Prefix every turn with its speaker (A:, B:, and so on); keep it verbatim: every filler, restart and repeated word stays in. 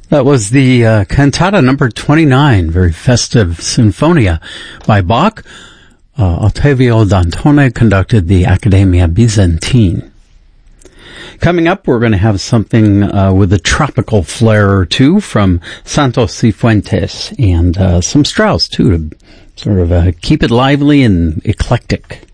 A: That was the uh, cantata number twenty-nine, very festive Sinfonia by Bach. Uh, Ottavio Dantone conducted the Accademia Byzantine. Coming up, we're going to have something uh, with a tropical flair or two from Santos Cifuentes, and uh, some Strauss, too, to sort of uh, keep it lively and eclectic.